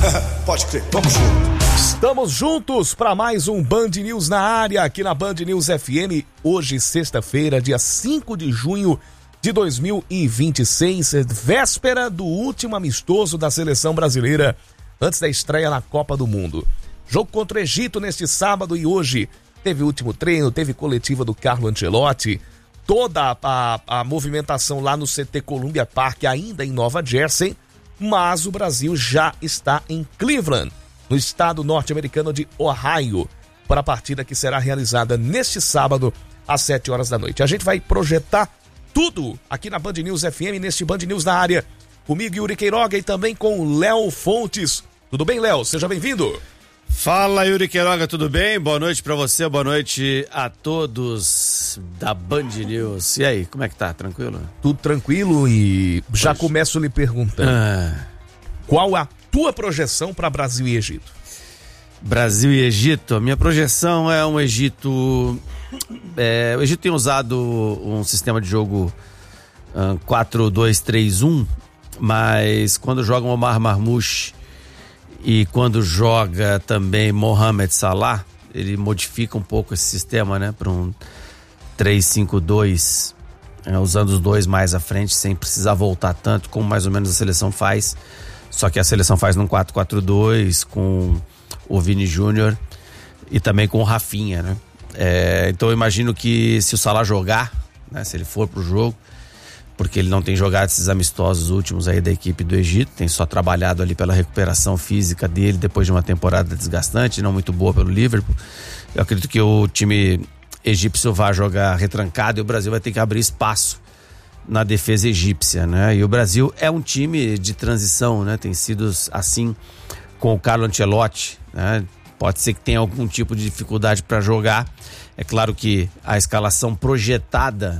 Pode crer, vamos junto. Estamos juntos para mais um Band News na área, aqui na Band News FM. Hoje, sexta-feira, dia 5 de junho de 2026, véspera do último amistoso da seleção brasileira, antes da estreia na Copa do Mundo. Jogo contra o Egito neste sábado e hoje teve o último treino, teve coletiva do Carlo Ancelotti, toda a movimentação lá no CT Columbia Park, ainda em Nova Jersey, mas o Brasil já está em Cleveland, no estado norte-americano de Ohio, para a partida que será realizada neste sábado às 7 horas da noite. A gente vai projetar tudo aqui na Band News FM, neste Band News na área, comigo, Yuri Queiroga, e também com o Léo Fontes. Tudo bem, Léo? Seja bem-vindo. Fala, Yuri Queiroga, tudo bem? Boa noite pra você, boa noite a todos da Band News. E aí, como é que tá? Tranquilo? Tudo tranquilo e já começo lhe perguntando. Qual a tua projeção para Brasil e Egito? Brasil e Egito, a minha projeção é um Egito... o Egito tem usado um sistema de jogo 4-2-3-1, mas quando joga Omar Marmoush e quando joga também Mohamed Salah, ele modifica um pouco esse sistema, né, para um 3-5-2, usando os dois mais à frente, sem precisar voltar tanto, como mais ou menos a seleção faz. Só que a seleção faz num 4-4-2, com o Vini Júnior e também com o Rafinha, né? Então eu imagino que se o Salah jogar, né, se ele for pro jogo, porque ele não tem jogado esses amistosos últimos aí da equipe do Egito, tem só trabalhado ali pela recuperação física dele depois de uma temporada desgastante, não muito boa pelo Liverpool. Eu acredito que o time egípcio vai jogar retrancado e o Brasil vai ter que abrir espaço na defesa egípcia, né? E o Brasil é um time de transição, né? Tem sido assim com o Carlo Ancelotti, né? Pode ser que tenha algum tipo de dificuldade para jogar. É claro que a escalação projetada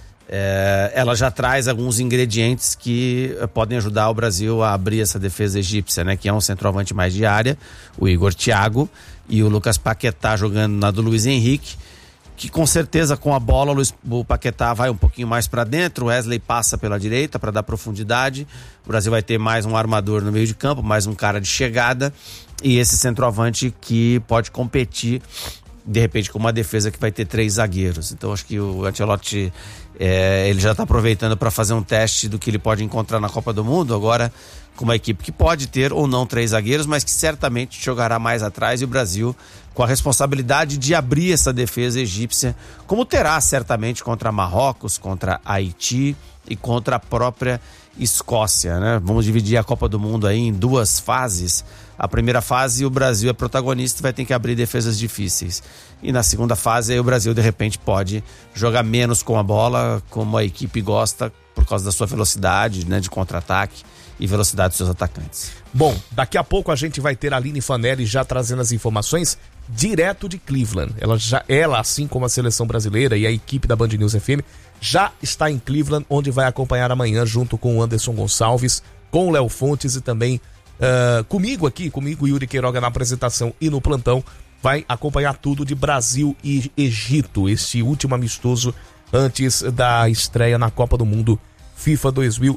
ela já traz alguns ingredientes que podem ajudar o Brasil a abrir essa defesa egípcia, né? Que é um centroavante mais de área, o Igor Thiago, e o Lucas Paquetá jogando na do Luiz Henrique, que com certeza com a bola o Paquetá vai um pouquinho mais para dentro, o Wesley passa pela direita para dar profundidade. O Brasil vai ter mais um armador no meio de campo, mais um cara de chegada, e esse centroavante que pode competir de repente com uma defesa que vai ter 3 zagueiros. Então acho que o Ancelotti ele já está aproveitando para fazer um teste do que ele pode encontrar na Copa do Mundo, agora com uma equipe que pode ter ou não 3 zagueiros, mas que certamente jogará mais atrás, e o Brasil com a responsabilidade de abrir essa defesa egípcia, como terá certamente contra Marrocos, contra Haiti e contra a própria Escócia, né? Vamos dividir a Copa do Mundo aí em 2 fases. A primeira fase o Brasil é protagonista e vai ter que abrir defesas difíceis. E na segunda fase aí o Brasil de repente pode jogar menos com a bola, como a equipe gosta, por causa da sua velocidade, né, de contra-ataque e velocidade dos seus atacantes. Bom, daqui a pouco a gente vai ter a Aline Fanelli já trazendo as informações direto de Cleveland. Ela, assim como a seleção brasileira e a equipe da Band News FM, já está em Cleveland, onde vai acompanhar amanhã junto com o Anderson Gonçalves, com o Léo Fontes e também comigo Yuri Queiroga na apresentação e no plantão. Vai acompanhar tudo de Brasil e Egito, este último amistoso antes da estreia na Copa do Mundo FIFA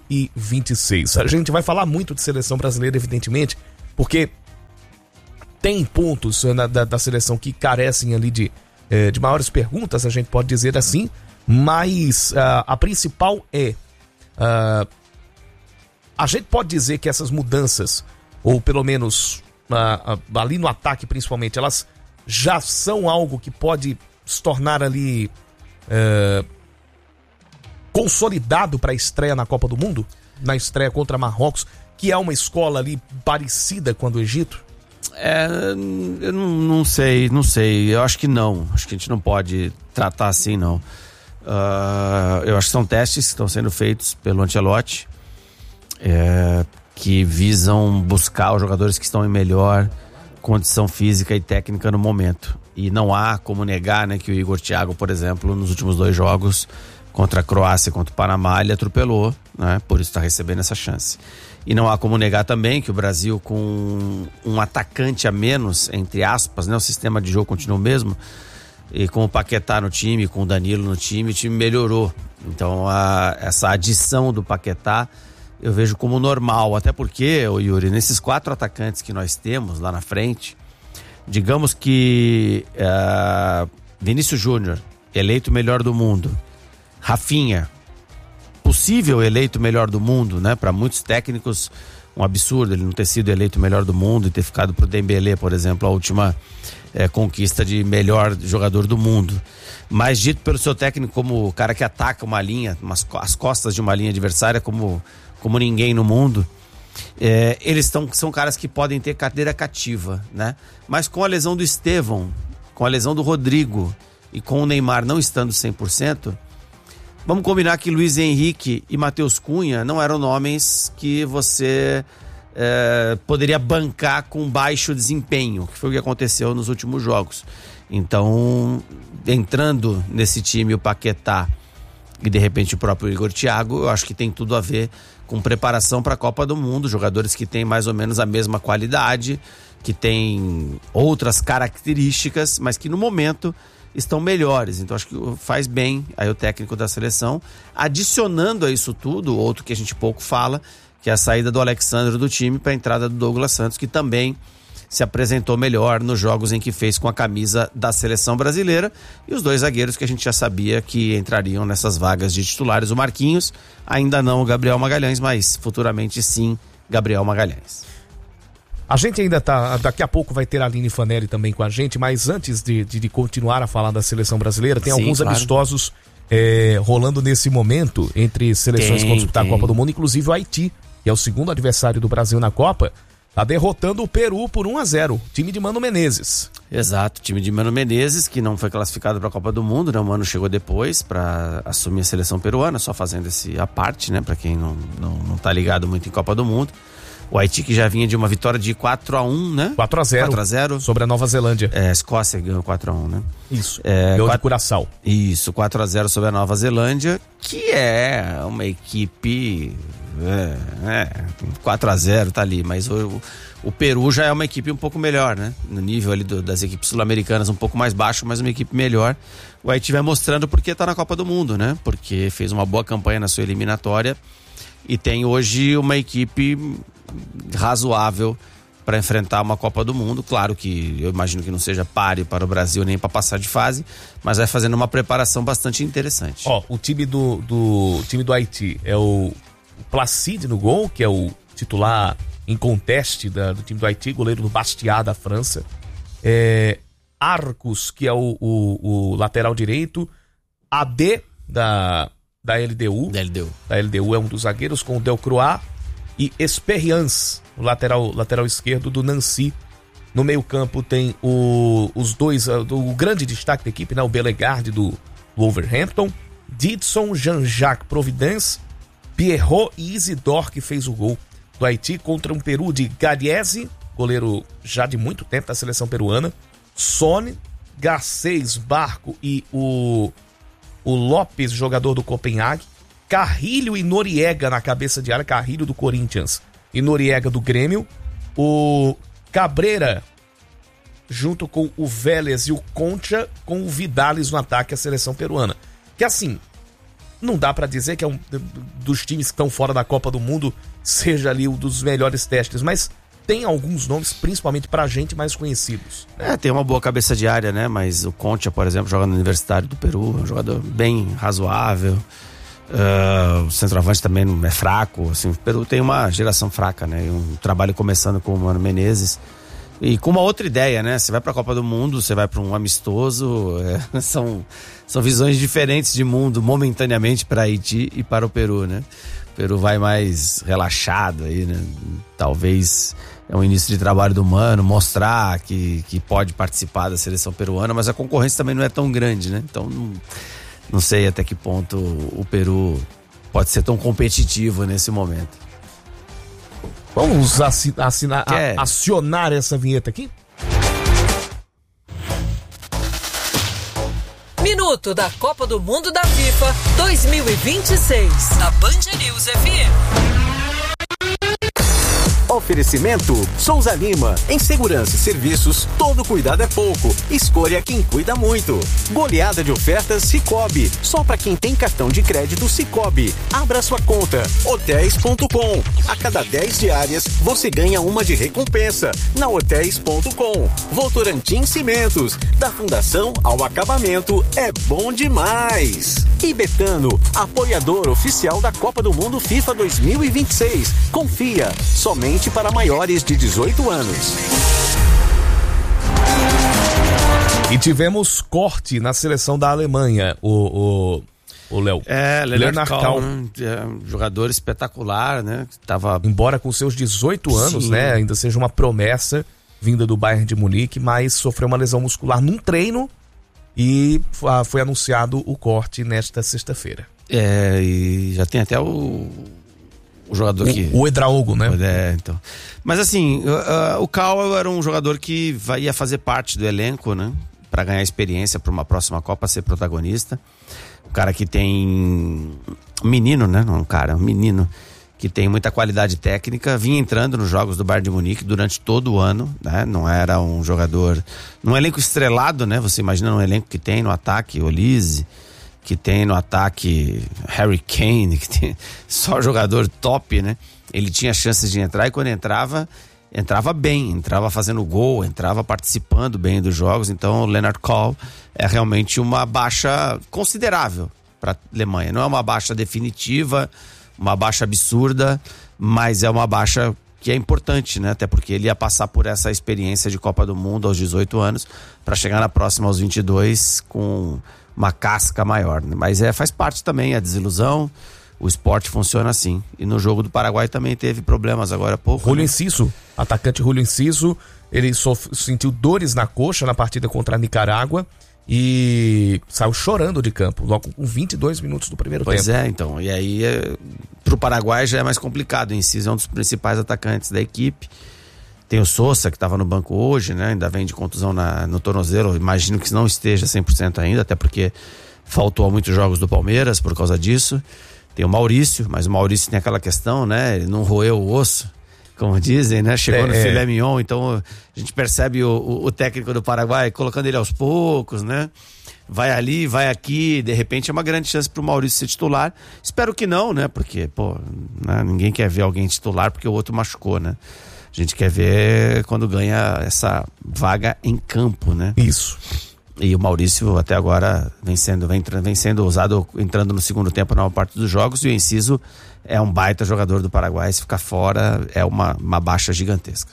2026. A gente vai falar muito de seleção brasileira, evidentemente, porque tem pontos da seleção que carecem ali de maiores perguntas, a gente pode dizer assim, mas a principal a gente pode dizer que essas mudanças, ou pelo menos ali no ataque principalmente, elas já são algo que pode se tornar ali consolidado para a estreia na Copa do Mundo, na estreia contra Marrocos, que é uma escola ali parecida com a do Egito? Eu não sei, eu acho que não, acho que a gente não pode tratar assim, não. Eu acho que são testes que estão sendo feitos pelo Ancelotti, que visam buscar os jogadores que estão em melhor condição física e técnica no momento. E não há como negar, né, que o Igor Thiago, por exemplo, nos últimos 2 jogos, contra a Croácia e contra o Panamá, ele atropelou, né, por isso está recebendo essa chance. E não há como negar também que o Brasil, com um atacante a menos, entre aspas, né, o sistema de jogo continua o mesmo, e com o Paquetá no time, com o Danilo no time, o time melhorou. Então essa adição do Paquetá eu vejo como normal, até porque, Yuri, nesses 4 atacantes que nós temos lá na frente, digamos que Vinícius Júnior, eleito melhor do mundo, Rafinha, possível eleito melhor do mundo, né? Para muitos técnicos, um absurdo ele não ter sido eleito melhor do mundo e ter ficado pro Dembélé, por exemplo, a última conquista de melhor jogador do mundo. Mas dito pelo seu técnico como o cara que ataca uma linha, as costas de uma linha adversária como ninguém no mundo, eles são caras que podem ter cadeira cativa, né? Mas com a lesão do Estevão, com a lesão do Rodrigo e com o Neymar não estando 100%, vamos combinar que Luiz Henrique e Matheus Cunha não eram nomes que você poderia bancar com baixo desempenho, que foi o que aconteceu nos últimos jogos. Então, entrando nesse time o Paquetá e de repente o próprio Igor Thiago, eu acho que tem tudo a ver com preparação para a Copa do Mundo, jogadores que têm mais ou menos a mesma qualidade, que têm outras características, mas que no momento estão melhores. Então acho que faz bem aí o técnico da seleção, adicionando a isso tudo, outro que a gente pouco fala, que é a saída do Alexandre do time para a entrada do Douglas Santos, que também se apresentou melhor nos jogos em que fez com a camisa da seleção brasileira, e os 2 zagueiros que a gente já sabia que entrariam nessas vagas de titulares, o Marquinhos, ainda não o Gabriel Magalhães, mas futuramente sim, Gabriel Magalhães. A gente ainda daqui a pouco vai ter a Aline Fanelli também com a gente, mas antes de continuar a falar da seleção brasileira, tem alguns amistosos rolando nesse momento entre seleções que vão disputar a Copa do Mundo, inclusive o Haiti, que é o segundo adversário do Brasil na Copa, tá derrotando o Peru por 1-0, time de Mano Menezes. Exato, time de Mano Menezes, que não foi classificado para a Copa do Mundo, né? O Mano chegou depois para assumir a seleção peruana, só fazendo esse à parte, né? Para quem não tá ligado muito em Copa do Mundo. O Haiti que já vinha de uma vitória de 4-1, né? 4-0 sobre a Nova Zelândia. A Escócia ganhou 4-1, né? Isso, ganhou de Curaçao. Isso, 4-0 sobre a Nova Zelândia, que é uma equipe... 4-0 tá ali, mas o Peru já é uma equipe um pouco melhor, né? No nível ali das equipes sul-americanas um pouco mais baixo, mas uma equipe melhor. O Haiti vai mostrando porque tá na Copa do Mundo, né? Porque fez uma boa campanha na sua eliminatória e tem hoje uma equipe razoável para enfrentar uma Copa do Mundo. Claro que eu imagino que não seja páreo para o Brasil nem para passar de fase, mas vai fazendo uma preparação bastante interessante. O time do Haiti é o Placide no gol, que é o titular em conteste do time do Haiti, goleiro do Bastia da França. Arcos, que é o lateral direito. AD da LDU. Da LDU é um dos zagueiros, com o Delcroix. E Esperians, o lateral esquerdo do Nancy. No meio campo tem os dois, o grande destaque da equipe, né? O Bellegarde do Wolverhampton, Didson, Jean-Jacques Providence, Pierrot e Isidore, que fez o gol do Haiti contra um Peru de Gadiese, goleiro já de muito tempo da seleção peruana, Sone, Garcês, Barco e o Lopes, jogador do Copenhague, Carrilho e Noriega na cabeça de área, Carrilho do Corinthians e Noriega do Grêmio, o Cabreira junto com o Vélez e o Concha, com o Vidales no ataque, a seleção peruana. Que assim, não dá pra dizer que é um dos times que estão fora da Copa do Mundo seja ali um dos melhores testes, mas tem alguns nomes, principalmente pra gente, mais conhecidos. Tem uma boa cabeça de área, né? Mas o Concha, por exemplo, joga no Universitário do Peru, é um jogador bem razoável. O centroavante também não é fraco, assim, o Peru tem uma geração fraca, né? E um trabalho começando com o Mano Menezes e com uma outra ideia, né? Você vai pra Copa do Mundo, você vai pra um amistoso, são visões diferentes de mundo momentaneamente para Haiti e para o Peru, né? O Peru vai mais relaxado aí, né? Talvez é um início de trabalho do Mano, mostrar que pode participar da seleção peruana, mas a concorrência também não é tão grande, né? Então não sei até que ponto o Peru pode ser tão competitivo nesse momento. Vamos acionar essa vinheta aqui? Minuto da Copa do Mundo da FIFA 2026 na Band News FM. Oferecimento Souza Lima. Em segurança e serviços, todo cuidado é pouco. Escolha quem cuida muito. Goleada de ofertas Sicoob. Só para quem tem cartão de crédito Sicoob. Abra sua conta. Hotéis.com. A cada 10 diárias, você ganha uma de recompensa. Na Hotéis.com. Votorantim Cimentos. Da fundação ao acabamento, é bom demais. E Betano, apoiador oficial da Copa do Mundo FIFA 2026. Confia, somente para maiores de 18 anos. E tivemos corte na seleção da Alemanha, o Léo. Leonard Kahl, jogador espetacular, né? Embora com seus 18 anos, Sim. né? Ainda seja uma promessa vinda do Bayern de Munique, mas sofreu uma lesão muscular num treino e foi anunciado o corte nesta sexta-feira. E já tem até o jogador que... O Edraogo, né? Então. Mas assim, o Kahl era um jogador que ia fazer parte do elenco, né? Para ganhar experiência para uma próxima Copa, ser protagonista. Um cara que tem... Um menino, né? Um menino que tem muita qualidade técnica, vinha entrando nos jogos do Bayern de Munique durante todo o ano, né? Não era um jogador... Num elenco estrelado, né? Você imagina um elenco que tem no ataque Olise, que tem no ataque Harry Kane, que tem só jogador top, né? Ele tinha chances de entrar e quando entrava bem, entrava fazendo gol, entrava participando bem dos jogos. Então o Leonard Kahl é realmente uma baixa considerável para a Alemanha. Não é uma baixa definitiva, uma baixa absurda, mas é uma baixa que é importante, né? Até porque ele ia passar por essa experiência de Copa do Mundo aos 18 anos para chegar na próxima aos 22 com uma casca maior, né? Mas faz parte também a desilusão. O esporte funciona assim. E no jogo do Paraguai também teve problemas agora há pouco. Julio Enciso, atacante Julio Enciso, ele sentiu dores na coxa na partida contra a Nicarágua e saiu chorando de campo, logo com 22 minutos do primeiro tempo. Pois é, então. E aí, pro Paraguai já é mais complicado. O Enciso é um dos principais atacantes da equipe. Tem o Sosa, que estava no banco hoje, né? Ainda vem de contusão no tornozelo. Imagino que não esteja 100% ainda, até porque faltou a muitos jogos do Palmeiras por causa disso. Tem o Maurício, mas o Maurício tem aquela questão, né? Ele não roeu o osso, como dizem, né? Chegou no filé mignon, então a gente percebe o técnico do Paraguai colocando ele aos poucos, né? Vai ali, vai aqui, de repente é uma grande chance pro Maurício ser titular. Espero que não, né? Porque, né? Ninguém quer ver alguém titular porque o outro machucou, né? A gente quer ver quando ganha essa vaga em campo, né? Isso. E o Maurício até agora vem sendo usado entrando no segundo tempo na maior parte dos jogos, e o Enciso é um baita jogador do Paraguai. Se ficar fora é uma baixa gigantesca.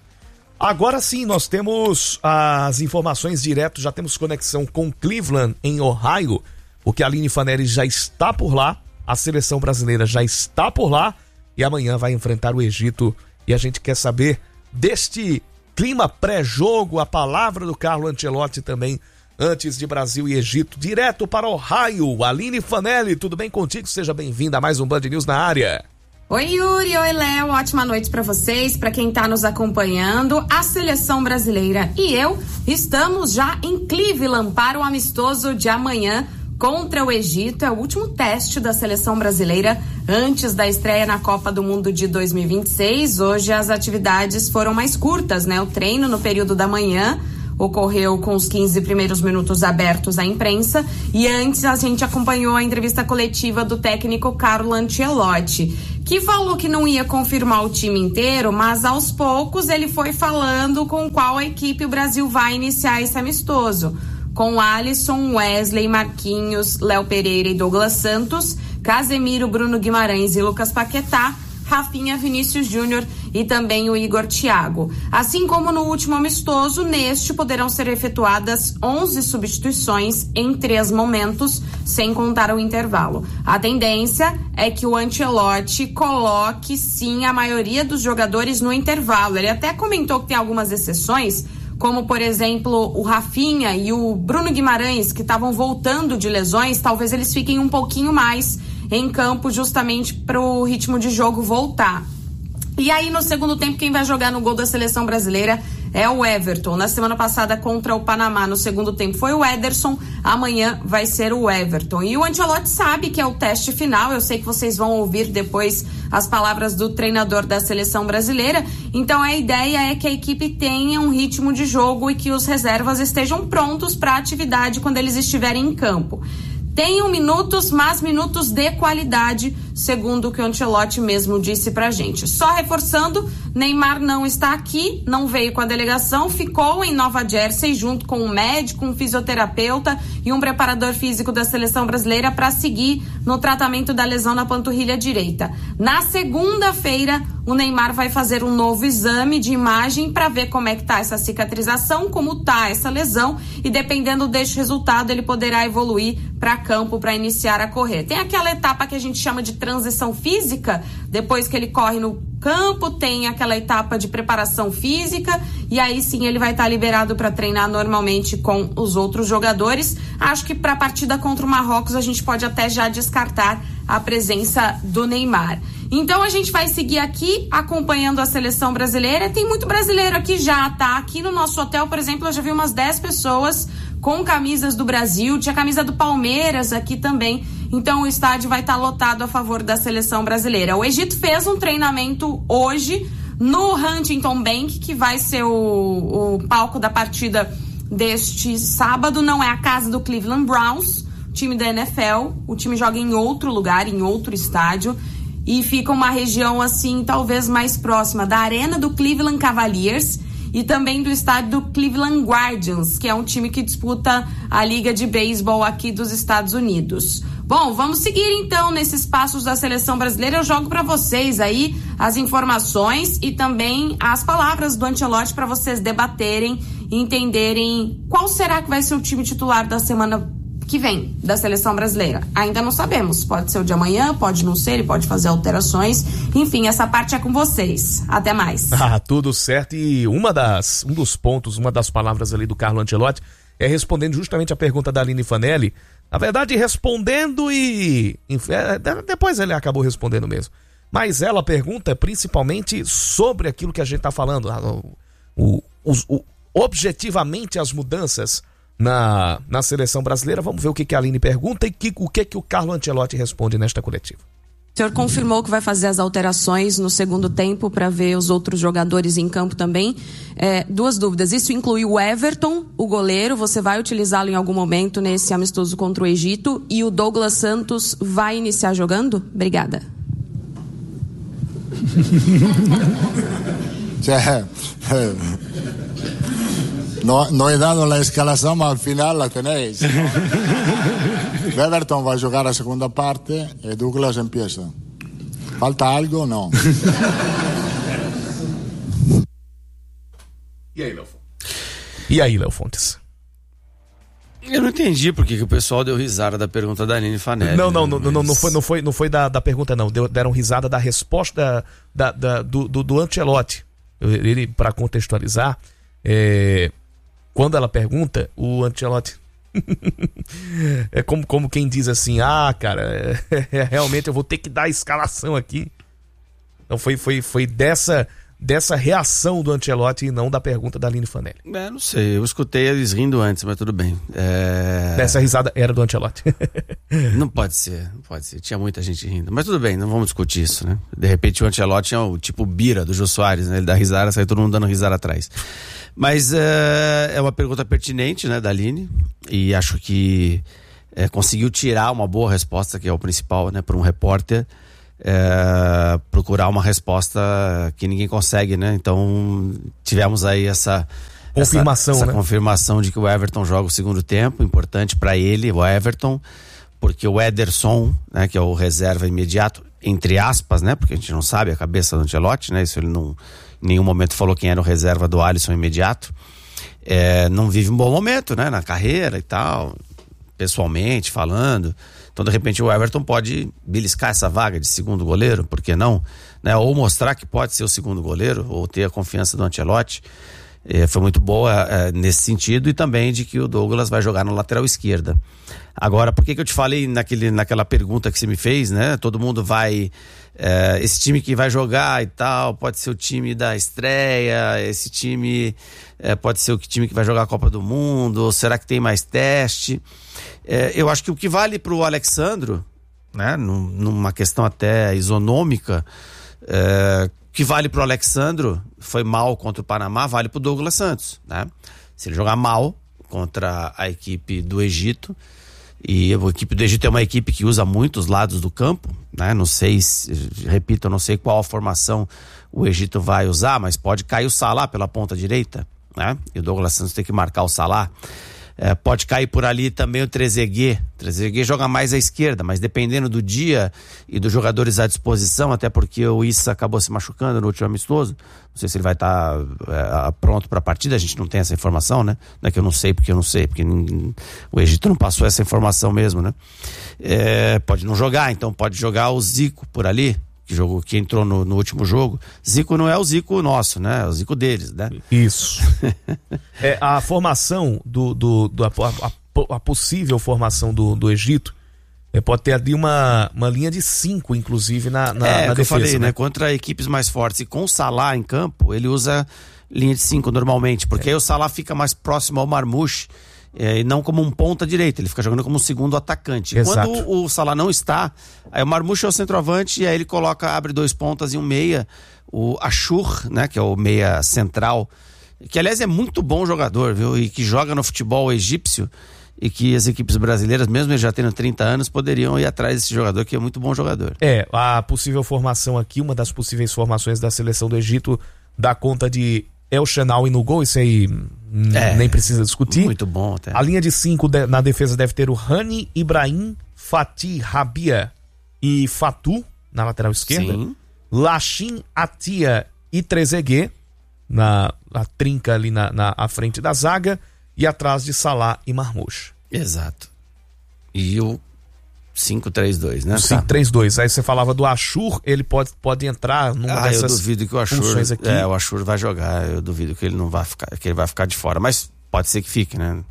Agora sim, nós temos as informações direto, já temos conexão com Cleveland, em Ohio, porque a Aline Fanelli já está por lá, a seleção brasileira já está por lá e amanhã vai enfrentar o Egito. E a gente quer saber deste clima pré-jogo, a palavra do Carlo Ancelotti também, antes de Brasil e Egito, direto para Ohio. Aline Fanelli, tudo bem contigo? Seja bem-vinda a mais um Band News na área. Oi, Yuri, oi, Léo, ótima noite para vocês, para quem tá nos acompanhando. A seleção brasileira e eu estamos já em Cleveland para o amistoso de amanhã contra o Egito. É o último teste da seleção brasileira antes da estreia na Copa do Mundo de 2026. Hoje as atividades foram mais curtas, né? O treino no período da manhã ocorreu com os 15 primeiros minutos abertos à imprensa e antes a gente acompanhou a entrevista coletiva do técnico Carlo Ancelotti, que falou que não ia confirmar o time inteiro, mas aos poucos ele foi falando com qual equipe o Brasil vai iniciar esse amistoso. Com Alisson, Wesley, Marquinhos, Léo Pereira e Douglas Santos, Casemiro, Bruno Guimarães e Lucas Paquetá, Rafinha, Vinícius Júnior e também o Igor Thiago. Assim como no último amistoso, neste poderão ser efetuadas 11 substituições em 3 momentos, sem contar o intervalo. A tendência é que o Ancelotti coloque, sim, a maioria dos jogadores no intervalo. Ele até comentou que tem algumas exceções, como, por exemplo, o Rafinha e o Bruno Guimarães, que estavam voltando de lesões, talvez eles fiquem um pouquinho mais em campo justamente para o ritmo de jogo voltar. E aí, no segundo tempo, quem vai jogar no gol da seleção brasileira é o Everton. Na semana passada contra o Panamá, no segundo tempo, foi o Ederson, amanhã vai ser o Everton. E o Ancelotti sabe que é o teste final, eu sei que vocês vão ouvir depois as palavras do treinador da seleção brasileira, então a ideia é que a equipe tenha um ritmo de jogo e que os reservas estejam prontos para a atividade quando eles estiverem em campo. Tenham minutos, mas minutos de qualidade, segundo o que o Ancelotti mesmo disse pra gente. Só reforçando, Neymar não está aqui, não veio com a delegação, ficou em Nova Jersey junto com um médico, um fisioterapeuta e um preparador físico da seleção brasileira para seguir no tratamento da lesão na panturrilha direita. Na segunda-feira, o Neymar vai fazer um novo exame de imagem para ver como é que tá essa cicatrização, como tá essa lesão, e dependendo deste resultado ele poderá evoluir para campo para iniciar a correr. Tem aquela etapa que a gente chama de transição física, depois que ele corre no campo, tem aquela etapa de preparação física e aí sim ele vai estar liberado para treinar normalmente com os outros jogadores. Acho que para a partida contra o Marrocos a gente pode até já descartar a presença do Neymar. Então a gente vai seguir aqui acompanhando a seleção brasileira. Tem muito brasileiro aqui já, tá? Aqui no nosso hotel, por exemplo, eu já vi umas 10 pessoas com camisas do Brasil, tinha camisa do Palmeiras aqui também. Então o estádio vai estar lotado a favor da seleção brasileira. O Egito fez um treinamento hoje no Huntington Bank, que vai ser o palco da partida deste sábado. Não é a casa do Cleveland Browns, time da NFL. O time joga em outro lugar, em outro estádio. E fica uma região assim, talvez mais próxima da arena do Cleveland Cavaliers e também do estádio do Cleveland Guardians, que é um time que disputa a Liga de Beisebol aqui dos Estados Unidos. Bom, vamos seguir então nesses passos da seleção brasileira. Eu jogo para vocês aí as informações e também as palavras do Ancelotti para vocês debaterem e entenderem qual será que vai ser o time titular da semana que vem da seleção brasileira. Ainda não sabemos, pode ser o de amanhã, pode não ser, ele pode fazer alterações, enfim, essa parte é com vocês. Até mais. Tudo certo. E um dos pontos, uma das palavras ali do Carlo Ancelotti é respondendo justamente a pergunta da Aline Fanelli, na verdade respondendo e depois ele acabou respondendo mesmo, mas ela pergunta principalmente sobre aquilo que a gente está falando, objetivamente as mudanças na seleção brasileira. Vamos ver o que a Aline pergunta e o que o Carlo Ancelotti responde nesta coletiva. O senhor confirmou que vai fazer as alterações no segundo tempo para ver os outros jogadores em campo também. Duas dúvidas. Isso inclui o Everton, o goleiro. Você vai utilizá-lo em algum momento nesse amistoso contra o Egito? E o Douglas Santos vai iniciar jogando? Obrigada. No he dado la escalación, mas al final la tenéis. Everton va a jugar a segunda parte y Douglas empieza. ¿Falta algo? No. E aí, Léo Fontes? Eu não entendi por que o pessoal deu risada da pergunta da Aline Fanelli. Não foi da pergunta, não. Deram risada da resposta do Ancelotti. Ele, para contextualizar, quando ela pergunta, o Ancelotti é como quem diz assim, cara, realmente eu vou ter que dar a escalação aqui. Então foi dessa reação do Ancelotti e não da pergunta da Aline Fanelli. Não sei, eu escutei eles rindo antes, mas tudo bem. Dessa risada era do Ancelotti. Não pode ser, tinha muita gente rindo, mas tudo bem, não vamos discutir isso, né? De repente o Ancelotti é o tipo Bira do Jô Soares, né? Ele dá risada, sai todo mundo dando risada atrás. Mas é uma pergunta pertinente, né, da Aline, e acho que conseguiu tirar uma boa resposta, que é o principal, né, para um repórter. Procurar uma resposta que ninguém consegue, né? Então tivemos aí essa confirmação de que o Everton joga o segundo tempo, importante para ele, o Everton, porque o Ederson, né, que é o reserva imediato, entre aspas, né? Porque a gente não sabe a cabeça do Ancelotti, né? Isso ele não, em nenhum momento falou quem era o reserva do Alisson imediato. Não vive um bom momento, né? Na carreira e tal, pessoalmente falando. Então, de repente, o Everton pode beliscar essa vaga de segundo goleiro, por que não? Né? Ou mostrar que pode ser o segundo goleiro, ou ter a confiança do Ancelotti. Foi muito boa nesse sentido, e também de que o Douglas vai jogar na lateral esquerda. Agora, por que eu te falei naquela pergunta que você me fez, né? Todo mundo vai... esse time que vai jogar e tal, pode ser o time da estreia, esse time pode ser o time que vai jogar a Copa do Mundo, ou será que tem mais teste? Eu acho que o que vale para o Alexandro, né? Numa questão até isonômica, que vale pro Alexandro, foi mal contra o Panamá, vale pro Douglas Santos, né? Se ele jogar mal contra a equipe do Egito, e a equipe do Egito é uma equipe que usa muitos lados do campo, né? Não sei, repito, eu não sei qual a formação o Egito vai usar, mas pode cair o Salah pela ponta direita, né? E o Douglas Santos tem que marcar o Salah. Pode cair por ali também o Trezeguet. O Trezeguet joga mais à esquerda, mas dependendo do dia e dos jogadores à disposição, até porque o Issa acabou se machucando no último amistoso, não sei se ele vai estar pronto para a partida, a gente não tem essa informação, né? Não é que eu não sei, porque o Egito não passou essa informação mesmo, né? Pode não jogar, então pode jogar o Zico por ali, que entrou no último jogo. Zico não é o Zico nosso, né? É o Zico deles, né? Isso. A formação a possível formação do Egito pode ter ali uma linha de 5, inclusive, na defesa. Eu falei, né? Contra equipes mais fortes e com o Salah em campo, ele usa linha de 5 normalmente, porque aí o Salah fica mais próximo ao Marmouche, e não como um ponta direita, ele fica jogando como um segundo atacante. Exato. Quando o Salah não está, aí o Marmouche é o centroavante, e aí ele abre 2 pontas e um meia, o Achour, né, que é o meia central, que aliás é muito bom jogador, viu, e que joga no futebol egípcio, e que as equipes brasileiras, mesmo ele já tendo 30 anos, poderiam ir atrás desse jogador, que é muito bom jogador. A possível formação aqui, uma das possíveis formações da seleção do Egito, dá conta de El Shenawi no gol, isso aí nem precisa discutir. Muito bom até. A linha de 5 na defesa deve ter o Rani, Ibrahim, Fatih, Rabia e Fatou na lateral esquerda. Sim. Lachin, Atia e Trezeguet na trinca ali à frente da zaga, e atrás de Salah e Marmouche. Exato. E o 5-3-2, né? O 5-3-2. Aí você falava do Achour, ele pode entrar numa dessas eu duvido que o Achour, funções aqui. O Achour vai jogar, eu duvido que ele não vai ficar, que ele vai ficar de fora, mas pode ser que fique, né?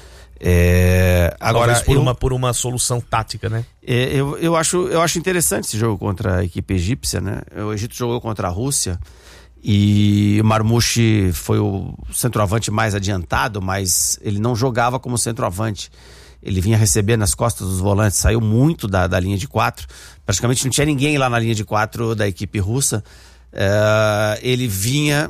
Agora por uma solução tática, né? Eu acho interessante esse jogo contra a equipe egípcia, né? O Egito jogou contra a Rússia e o Marmouche foi o centroavante mais adiantado, mas ele não jogava como centroavante. Ele vinha receber nas costas dos volantes, saiu muito da linha de 4. Praticamente não tinha ninguém lá na linha de 4 da equipe russa. Ele vinha,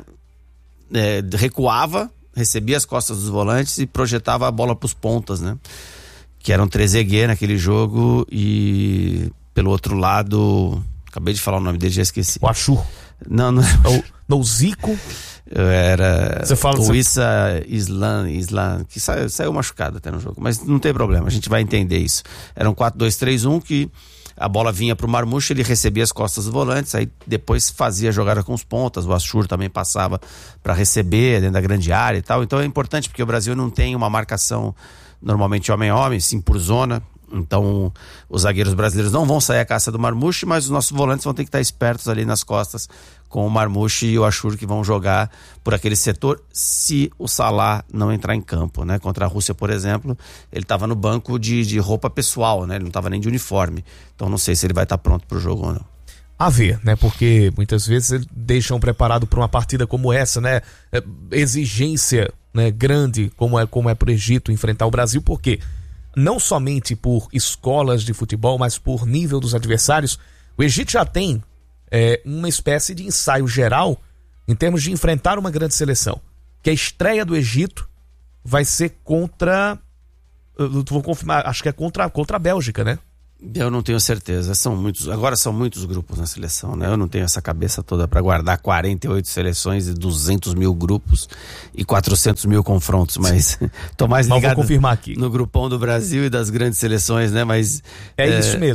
recuava, recebia as costas dos volantes e projetava a bola para os pontas, né? Que eram Trezeguet naquele jogo, e pelo outro lado, acabei de falar o nome dele, já esqueci. O Achour. Não. No Zico. Era o Issa Islam, que saiu machucado até no jogo, mas não tem problema, a gente vai entender isso. Era um 4-2-3-1 que a bola vinha pro Marmouche, ele recebia as costas dos volantes, aí depois fazia a jogada com os pontas, o Achour também passava para receber dentro da grande área e tal. Então é importante porque o Brasil não tem uma marcação normalmente homem a homem, sim por zona. Então os zagueiros brasileiros não vão sair à caça do Marmouche, mas os nossos volantes vão ter que estar espertos ali nas costas com o Marmouche e o Achour, que vão jogar por aquele setor se o Salah não entrar em campo, né? Contra a Rússia, por exemplo, ele estava no banco de roupa pessoal, né? Ele não estava nem de uniforme, então não sei se ele vai estar pronto para o jogo ou não. A ver, né? Porque muitas vezes eles deixam preparado para uma partida como essa, né? Exigência, né, grande, como é pro Egito enfrentar o Brasil, porque não somente por escolas de futebol, mas por nível dos adversários, o Egito já tem uma espécie de ensaio geral em termos de enfrentar uma grande seleção. Que a estreia do Egito vai ser contra... vou confirmar, acho que é contra a Bélgica, né? Eu não tenho certeza, agora são muitos grupos na seleção, né? Eu não tenho essa cabeça toda para guardar 48 seleções e 200 mil grupos e 400 mil confrontos, mas tô mais ligado vou confirmar aqui no grupão do Brasil e das grandes seleções, né? Mas isso mesmo.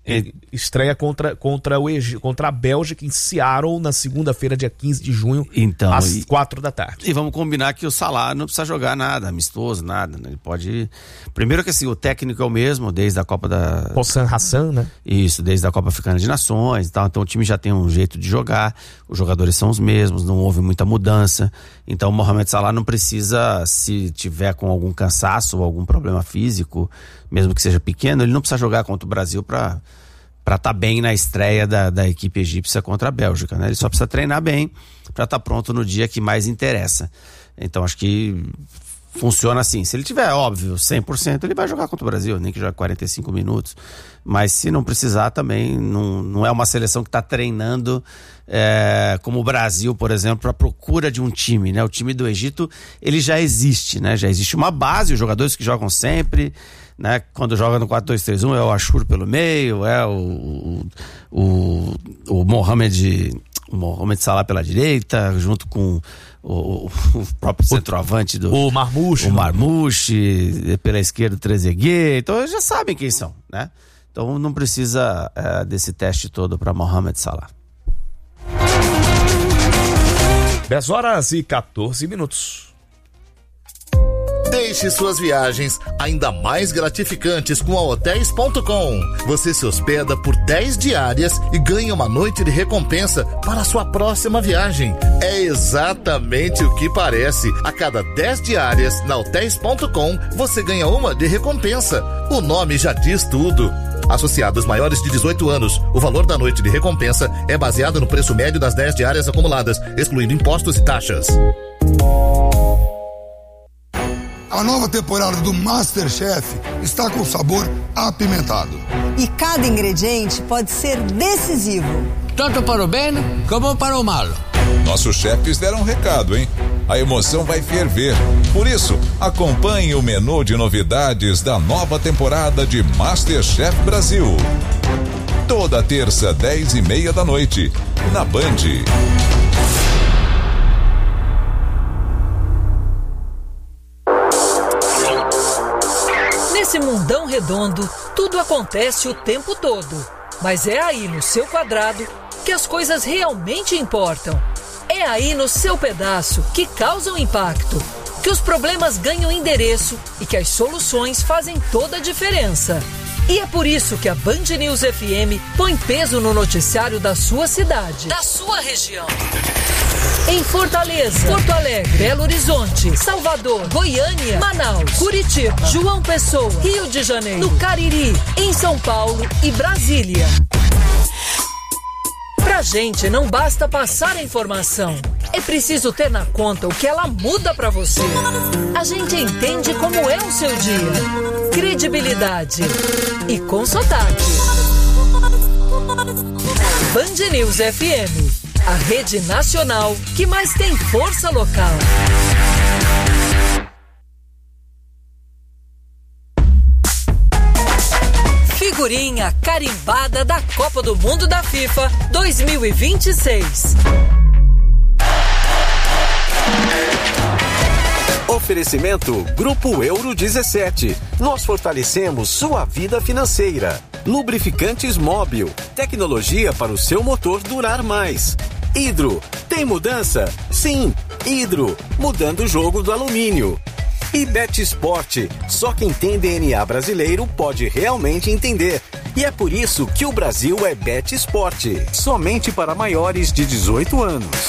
Estreia contra a Bélgica em Seattle na segunda-feira, dia 15 de junho, então, às 4 da tarde. E vamos combinar que o Salah não precisa jogar nada, amistoso, nada, né? Ele pode... Primeiro que assim, o técnico é o mesmo, desde a Copa da... Hossam Hassan, né? Isso, desde a Copa Africana de Nações e tal. Então o time já tem um jeito de jogar, os jogadores são os mesmos, não houve muita mudança. Então o Mohamed Salah não precisa, se tiver com algum cansaço ou algum problema físico, mesmo que seja pequeno, ele não precisa jogar contra o Brasil para estar bem na estreia da equipe egípcia contra a Bélgica, né? Ele só precisa treinar bem para estar pronto no dia que mais interessa. Então acho que funciona assim. Se ele tiver, óbvio, 100%, ele vai jogar contra o Brasil, nem que jogue 45 minutos. Mas se não precisar também, não é uma seleção que está treinando como o Brasil, por exemplo, para procura de um time, né? O time do Egito, ele já existe, né? Já existe uma base, os jogadores que jogam sempre, né? Quando joga no 4-2-3-1 é o Ashur pelo meio, é o Mohamed Salah pela direita, junto com o próprio centroavante o Marmouche. O Marmouche, pela esquerda o Trezeguet. Então eles já sabem quem são, né? Então não precisa desse teste todo para Mohamed Salah. 10h14. Deixe suas viagens ainda mais gratificantes com a Hotéis.com. Você se hospeda por 10 diárias e ganha uma noite de recompensa para a sua próxima viagem. É exatamente o que parece. A cada 10 diárias na Hotéis.com, você ganha uma de recompensa. O nome já diz tudo. Associados maiores de 18 anos, o valor da noite de recompensa é baseado no preço médio das 10 diárias acumuladas, excluindo impostos e taxas. A nova temporada do MasterChef está com sabor apimentado. E cada ingrediente pode ser decisivo. Tanto para o bem como para o mal. Nossos chefes deram um recado, hein? A emoção vai ferver. Por isso, acompanhe o menu de novidades da nova temporada de MasterChef Brasil. Toda terça, 10h30 da noite, na Band. Nesse mundão redondo, tudo acontece o tempo todo. Mas é aí no seu quadrado que as coisas realmente importam. É aí no seu pedaço que causam impacto, que os problemas ganham endereço e que as soluções fazem toda a diferença. E é por isso que a Band News FM põe peso no noticiário da sua cidade, da sua região. Em Fortaleza, Porto Alegre, Belo Horizonte, Salvador, Goiânia, Manaus, Curitiba, João Pessoa, Rio de Janeiro, no Cariri, em São Paulo e Brasília. Pra gente não basta passar a informação, é preciso ter na conta o que ela muda pra você. A gente entende como é o seu dia, credibilidade e com sotaque. Band News FM, a rede nacional que mais tem força local. Figurinha carimbada da Copa do Mundo da FIFA 2026. Oferecimento Grupo Euro 17. Nós fortalecemos sua vida financeira. Lubrificantes Móbil. Tecnologia para o seu motor durar mais. Hidro. Tem mudança? Sim. Hidro. Mudando o jogo do alumínio. E BetSport. Só quem tem DNA brasileiro pode realmente entender. E é por isso que o Brasil é BetSport. Somente para maiores de 18 anos.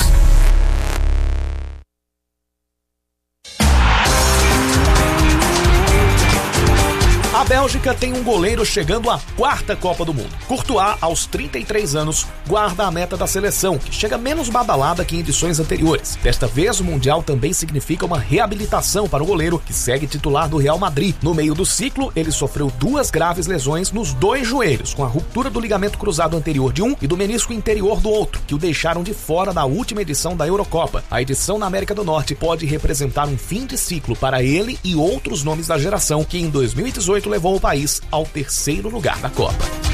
A Bélgica tem um goleiro chegando à 4ª Copa do Mundo. Courtois, aos 33 anos, guarda a meta da seleção, que chega menos badalada que em edições anteriores. Desta vez, o Mundial também significa uma reabilitação para o goleiro, que segue titular do Real Madrid. No meio do ciclo, ele sofreu 2 graves lesões nos 2 joelhos, com a ruptura do ligamento cruzado anterior de um e do menisco interior do outro, que o deixaram de fora da última edição da Eurocopa. A edição na América do Norte pode representar um fim de ciclo para ele e outros nomes da geração, que em 2018 levou o país ao 3º lugar da Copa.